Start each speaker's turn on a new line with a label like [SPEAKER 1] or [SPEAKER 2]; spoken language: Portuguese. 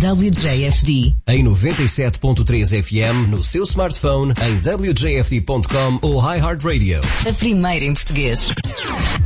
[SPEAKER 1] WJFD.
[SPEAKER 2] Em 97.3 FM no seu smartphone, em wjfd.com ou iHeartRadio.
[SPEAKER 1] A primeira em português.